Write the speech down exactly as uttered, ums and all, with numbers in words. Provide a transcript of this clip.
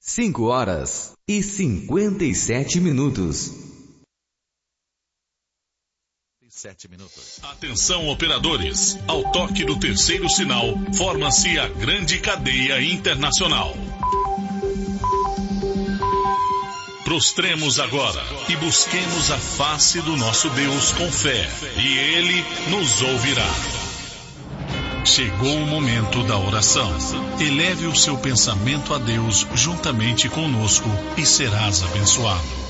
Cinco horas e cinquenta e sete minutos. Sete minutos. Atenção, operadores. Ao toque do terceiro sinal, forma-se a grande cadeia internacional. Prostremos agora e busquemos a face do nosso Deus com fé, e Ele nos ouvirá. Chegou o momento da oração. Eleve o seu pensamento a Deus juntamente conosco e serás abençoado.